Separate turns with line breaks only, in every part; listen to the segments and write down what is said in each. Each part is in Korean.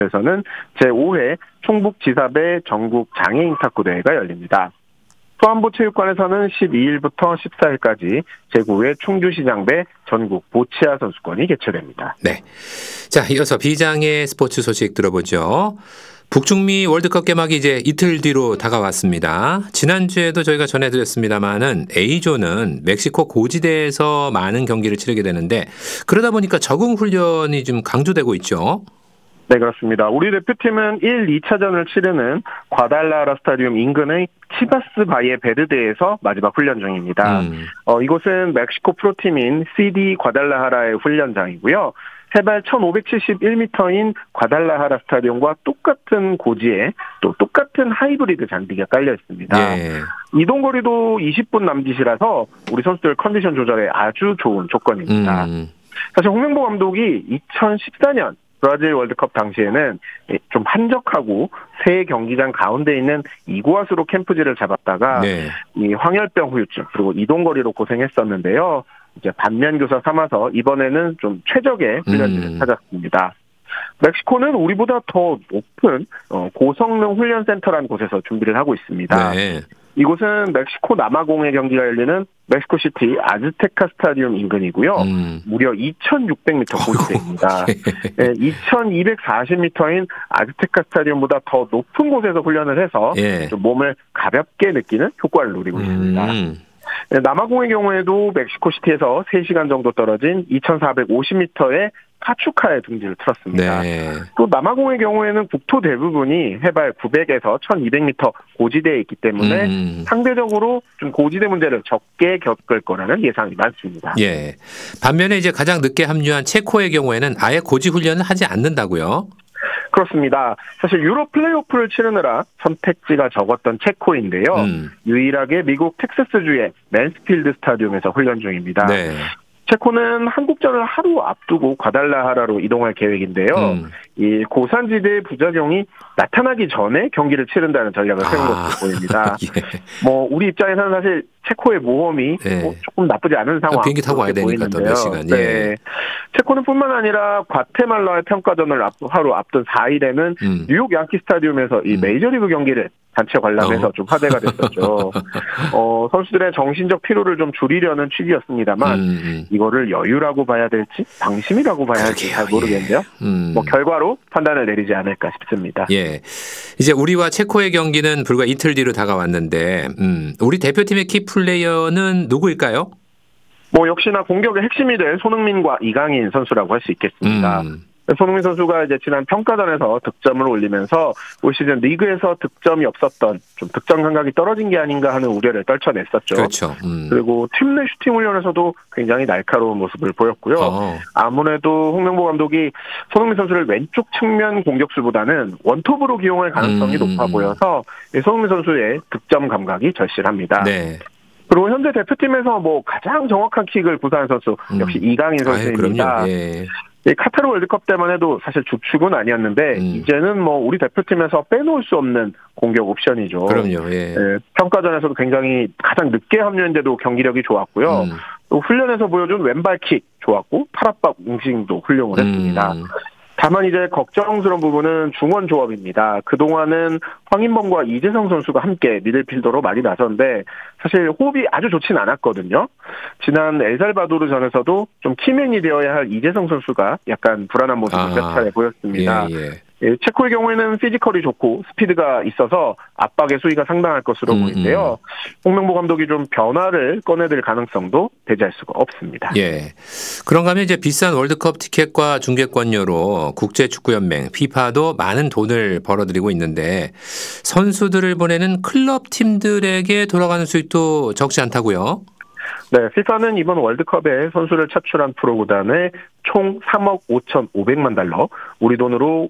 에서는 제5회 충북지사배 전국 장애인 탁구대회가 열립니다. 수안보체육관에서는 12일부터 14일까지 제9회 충주시장배 전국 보치아 선수권이 개최됩니다.
네. 자, 이어서 비장의 스포츠 소식 들어보죠. 북중미 월드컵 개막이 이제 이틀 뒤로 다가왔습니다. 지난주에도 저희가 전해드렸습니다마는 A조는 멕시코 고지대에서 많은 경기를 치르게 되는데 그러다 보니까 적응 훈련이 좀 강조되고 있죠.
네, 그렇습니다. 우리 대표팀은 1, 2차전을 치르는 과달라하라 스타디움 인근의 치바스 바이에 베르데에서 마지막 훈련 중입니다. 이곳은 멕시코 프로팀인 CD 과달라하라의 훈련장이고요. 해발 1571m인 과달라하라 스타디움과 똑같은 고지에 또 똑같은 하이브리드 장비가 깔려 있습니다.
예.
이동거리도 20분 남짓이라서 우리 선수들 컨디션 조절에 아주 좋은 조건입니다. 사실 홍명보 감독이 2014년 브라질 월드컵 당시에는 좀 한적하고 새 경기장 가운데 있는 이구아수로 캠프지를 잡았다가
네.
이 황열병 후유증 그리고 이동거리로 고생했었는데요. 이제 반면교사 삼아서 이번에는 좀 최적의 훈련지를 찾았습니다. 멕시코는 우리보다 더 높은 고성능 훈련센터라는 곳에서 준비를 하고 있습니다.
네.
이곳은 멕시코 남아공의 경기가 열리는 멕시코시티 아즈테카 스타디움 인근이고요. 무려 2,600m 고지대입니다. 네, 2,240m인 아즈테카 스타디움보다 더 높은 곳에서 훈련을 해서
예.
좀 몸을 가볍게 느끼는 효과를 노리고 있습니다. 네, 남아공의 경우에도 멕시코시티에서 3시간 정도 떨어진 2,450m의 파추카에 둥지를 틀었습니다.
네.
또 남아공의 경우에는 국토 대부분이 해발 900에서 1200m 고지대에 있기 때문에 상대적으로 좀 고지대 문제를 적게 겪을 거라는 예상이 많습니다.
예. 반면에 이제 가장 늦게 합류한 체코의 경우에는 아예 고지 훈련을 하지 않는다고요?
그렇습니다. 사실 유로 플레이오프를 치르느라 선택지가 적었던 체코인데요. 유일하게 미국 텍사스주의 맨스필드 스타디움에서 훈련 중입니다.
네.
체코는 한국전을 하루 앞두고 과달라하라로 이동할 계획인데요. 이 고산지대의 부작용이 나타나기 전에 경기를 치른다는 전략을 세운 것으로 보입니다.
예.
뭐 우리 입장에서는 사실 체코의 모험이
네.
조금 나쁘지 않은 상황.
비행기 타고 와야 되니까 또 몇 시간. 예.
네. 체코는 뿐만 아니라 과테말라의 평가전을 하루 앞둔 4일에는 뉴욕 양키 스타디움에서 이 메이저리그 경기를 단체 관람해서 좀 화제가 됐었죠. 선수들의 정신적 피로를 좀 줄이려는 취지였습니다만 이거를 여유라고 봐야 될지 방심이라고 봐야 할지 잘 모르겠는데요. 뭐 결과로 판단을 내리지 않을까 싶습니다.
예. 이제 우리와 체코의 경기는 불과 이틀 뒤로 다가왔는데 우리 대표팀의 키 플레이어는 누구일까요?
뭐 역시나 공격의 핵심이 될 손흥민과 이강인 선수라고 할 수 있겠습니다. 손흥민 선수가 이제 지난 평가전에서 득점을 올리면서 올 시즌 리그에서 득점이 없었던 좀 득점 감각이 떨어진 게 아닌가 하는 우려를 떨쳐냈었죠.
그렇죠.
그리고 팀 내 슈팅 훈련에서도 굉장히 날카로운 모습을 보였고요. 아무래도 홍명보 감독이 손흥민 선수를 왼쪽 측면 공격수보다는 원톱으로 기용할 가능성이 높아 보여서 손흥민 선수의 득점 감각이 절실합니다.
네.
그리고 현재 대표팀에서 뭐 가장 정확한 킥을 구사한 선수 역시 이강인 선수입니다.
예.
카타르 월드컵 때만 해도 사실 주축은 아니었는데 이제는 뭐 우리 대표팀에서 빼놓을 수 없는 공격 옵션이죠.
그럼요. 예.
평가전에서도 굉장히 가장 늦게 합류했는데도 경기력이 좋았고요. 또 훈련에서 보여준 왼발킥 좋았고 팔압박 웅싱도 훌륭을 했습니다. 다만 이제 걱정스러운 부분은 중원 조합입니다. 그동안은 황인범과 이재성 선수가 함께 미들필더로 많이 나섰는데 사실 호흡이 아주 좋진 않았거든요. 지난 엘살바도르전에서도 좀 키맨이 되어야 할 이재성 선수가 약간 불안한 모습을 몇 차례 보였습니다. 체코의 경우에는 피지컬이 좋고 스피드가 있어서 압박의 수위가 상당할 것으로 보이는데요. 홍명보 감독이 좀 변화를 꺼내들 가능성도 배제할 수가 없습니다.
예. 그런가 하면 이제 비싼 월드컵 티켓과 중계권료로 국제축구연맹 FIFA도 많은 돈을 벌어들이고 있는데 선수들을 보내는 클럽 팀들에게 돌아가는 수익도 적지 않다고요?
네, FIFA는 이번 월드컵에 선수를 차출한 프로구단에 총 3억 5,500만 달러, 우리 돈으로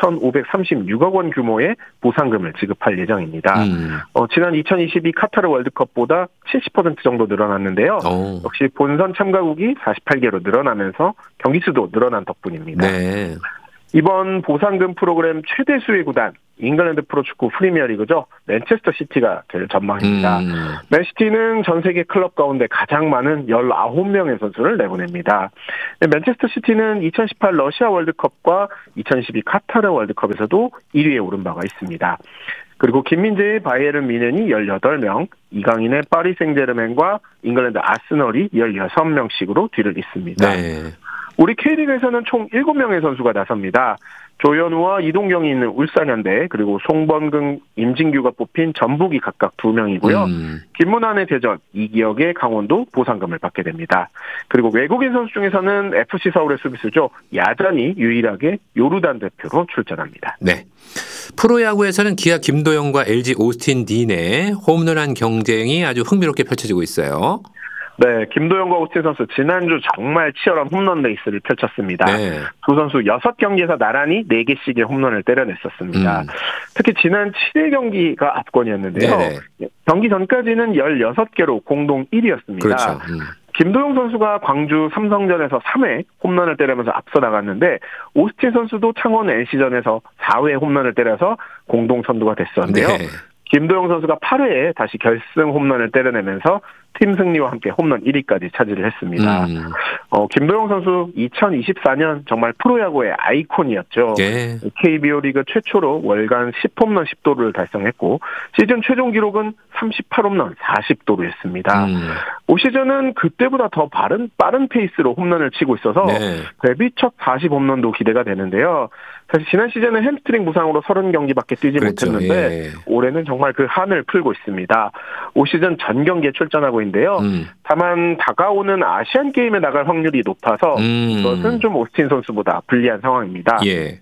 5,536억 원 규모의 보상금을 지급할 예정입니다. 지난 2022 카타르 월드컵보다 70% 정도 늘어났는데요. 역시 본선 참가국이 48개로 늘어나면서 경기 수도 늘어난 덕분입니다.
네.
이번 보상금 프로그램 최대 수혜 구단 잉글랜드 프로축구 프리미어리그죠. 맨체스터 시티가 될 전망입니다. 맨시티는 전 세계 클럽 가운데 가장 많은 19명의 선수를 내보냅니다. 맨체스터 시티는 2018 러시아 월드컵과 2012 카타르 월드컵에서도 1위에 오른 바가 있습니다. 그리고 김민재의 바이에른 뮌헨이 18명, 이강인의 파리 생제르맹과 잉글랜드 아스널이 16명씩으로 뒤를 잇습니다.
네.
우리 K리그에서는 총 7명의 선수가 나섭니다. 조현우와 이동경이 있는 울산현대, 그리고 송범근, 임진규가 뽑힌 전북이 각각 2명이고요. 김문환의 대전, 이기혁의 강원도 보상금을 받게 됩니다. 그리고 외국인 선수 중에서는 FC 서울의 수비수죠. 야잔이 유일하게 요르단 대표로 출전합니다.
네. 프로야구에서는 기아 김도영과 LG 오스틴 딘의 홈런왕 경쟁이 아주 흥미롭게 펼쳐지고 있어요.
네, 김도영과 오스틴 선수 지난주 정말 치열한 홈런 레이스를 펼쳤습니다.
네.
두 선수 6경기에서 나란히 4개씩의 홈런을 때려냈었습니다. 특히 지난 7일 경기가 압권이었는데요.
네네.
경기 전까지는 16개로 공동 1위였습니다.
그렇죠.
김도영 선수가 광주 삼성전에서 3회 홈런을 때리면서 앞서 나갔는데 오스틴 선수도 창원 NC전에서 4회 홈런을 때려서 공동 선두가 됐었는데요.
네.
김도영 선수가 8회에 다시 결승 홈런을 때려내면서 팀 승리와 함께 홈런 1위까지 차지를 했습니다. 김도영 선수 2024년 정말 프로야구의 아이콘이었죠.
네.
KBO 리그 최초로 월간 10홈런 10도루를 달성했고 시즌 최종 기록은 38홈런 40도루였습니다. 올 시즌은 그때보다 더 빠른 페이스로 홈런을 치고 있어서
네.
데뷔 첫 40홈런도 기대가 되는데요. 사실 지난 시즌은 햄스트링 부상으로 30경기밖에 뛰지
그렇죠.
못했는데
예.
올해는 정말 그 한을 풀고 있습니다. 올 시즌 전 경기에 출전하고 있는데요. 다만 다가오는 아시안 게임에 나갈 확률이 높아서 이것은 좀 오스틴 선수보다 불리한 상황입니다.
예.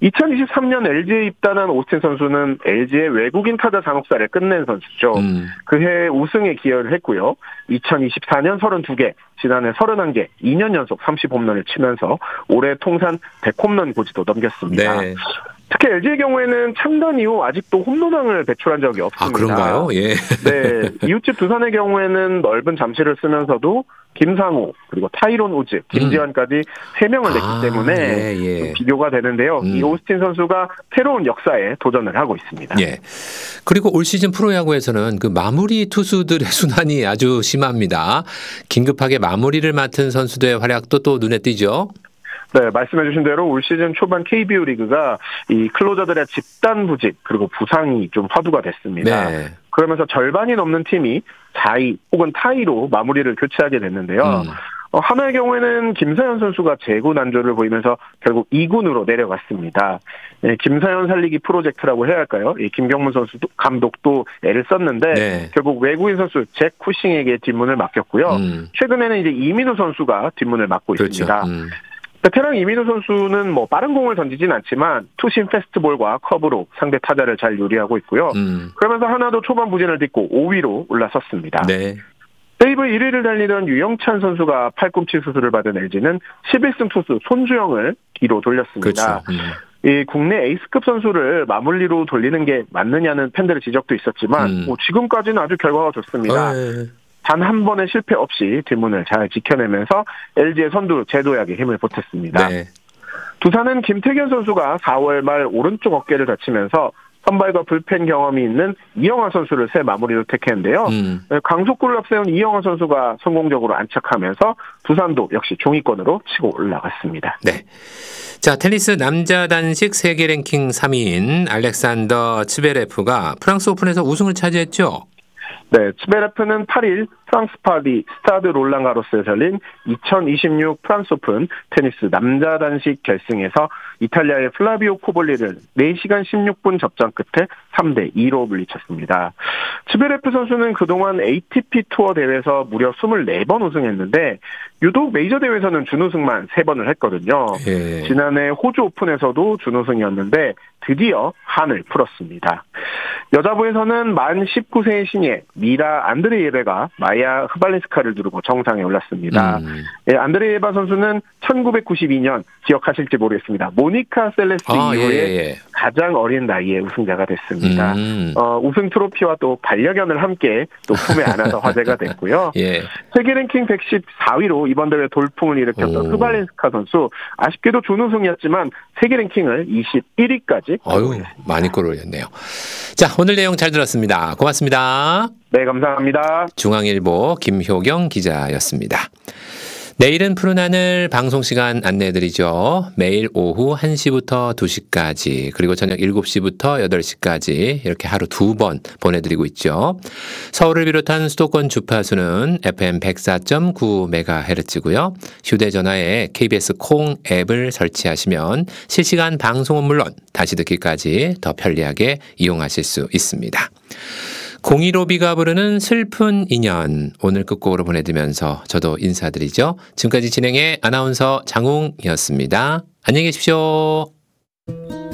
2023년 LG에 입단한 오스틴 선수는 LG의 외국인 타자 잔혹사를 끝낸 선수죠. 그해 우승에 기여를 했고요. 2024년 32개, 지난해 31개, 2년 연속 30홈런을 치면서 올해 통산 100홈런 고지도 넘겼습니다.
네.
특히 LG의 경우에는 창단 이후 아직도 홈런왕을 배출한 적이 없습니다.
아, 그런가요? 예.
네. 이웃집 두산의 경우에는 넓은 잠실을 쓰면서도 김상우, 그리고 타이론 우즈, 김지환까지 3명을 냈기 때문에
예.
비교가 되는데요. 이 오스틴 선수가 새로운 역사에 도전을 하고 있습니다.
예. 그리고 올 시즌 프로야구에서는 그 마무리 투수들의 순환이 아주 심합니다. 긴급하게 마무리를 맡은 선수들의 활약도 또 눈에 띄죠.
네, 말씀해주신 대로 올 시즌 초반 KBO 리그가 이 클로저들의 집단 부직 그리고 부상이 좀 화두가 됐습니다.
네.
그러면서 절반이 넘는 팀이 4위 혹은 타이로 마무리를 교체하게 됐는데요. 하나의 경우에는 김사현 선수가 재구 난조를 보이면서 결국 2군으로 내려갔습니다. 네, 김사현 살리기 프로젝트라고 해야 할까요? 김경문 선수 감독도 애를 썼는데
네.
결국 외국인 선수 잭 쿠싱에게 뒷문을 맡겼고요. 최근에는 이제 이민우 선수가 뒷문을 맡고
그렇죠.
있습니다. 베테랑 이민우 선수는 빠른 공을 던지진 않지만 투심 패스트볼과 커브로 상대 타자를 잘 요리하고 있고요. 그러면서 하나도 초반 부진을 딛고 5위로 올라섰습니다.
네.
세이브 1위를 달리던 유영찬 선수가 팔꿈치 수술을 받은 LG는 11승 투수 손주영을 뒤로 돌렸습니다.
그렇죠.
이 국내 에이스급 선수를 마무리로 돌리는 게 맞느냐는 팬들의 지적도 있었지만 지금까지는 아주 결과가 좋습니다. 단 한 번의 실패 없이 뒷문을 잘 지켜내면서 LG의 선두 재도약에 힘을 보탰습니다.
네.
두산은 김태균 선수가 4월 말 오른쪽 어깨를 다치면서 선발과 불펜 경험이 있는 이영하 선수를 새 마무리로 택했는데요. 강속구를 앞세운 이영하 선수가 성공적으로 안착하면서 두산도 역시 종이권으로 치고 올라갔습니다.
네. 자, 테니스 남자 단식 세계 랭킹 3위인 알렉산더 츠베레프가 프랑스 오픈에서 우승을 차지했죠.
네, 츠베레프는 8일 프랑스 파리 스타드 롤랑 가로스에서 열린 2026 프랑스 오픈 테니스 남자 단식 결승에서 이탈리아의 플라비오 코볼리를 4시간 16분 접전 끝에 3대2로 물리쳤습니다. 츠베레프 선수는 그동안 ATP 투어 대회에서 무려 24번 우승했는데 유독 메이저 대회에서는 준우승만 3번을 했거든요.
예.
지난해 호주 오픈에서도 준우승이었는데 드디어 한을 풀었습니다. 여자부에서는 만 19세의 신예 미라 안드레예베가 마야 흐발레스카를 누르고 정상에 올랐습니다. 예, 안드레예바 선수는 1992년 기억하실지 모르겠습니다. 모니카 셀레스트 이후에 가장 어린 나이에 우승자가 됐습니다. 우승 트로피와 또 반려견을 함께 또 품에 안아서 화제가 됐고요.
예.
세계 랭킹 114위로 이번 대회 돌풍을 일으켰던 흐발린스카 선수 아쉽게도 준우승이었지만 세계 랭킹을 21위까지
많이 끌어올렸네요. 자, 오늘 내용 잘 들었습니다. 고맙습니다.
네, 감사합니다.
중앙일보 김효경 기자였습니다. 내일은 푸른 하늘 방송 시간 안내해드리죠. 매일 오후 1시부터 2시까지 그리고 저녁 7시부터 8시까지 이렇게 하루 2번 보내드리고 있죠. 서울을 비롯한 수도권 주파수는 FM 104.9MHz고요. 휴대전화에 KBS 콩 앱을 설치하시면 실시간 방송은 물론 다시 듣기까지 더 편리하게 이용하실 수 있습니다. 015B가 부르는 슬픈 인연 오늘 끝곡으로 보내드리면서 저도 인사드리죠. 지금까지 진행의 아나운서 장웅이었습니다. 안녕히 계십시오.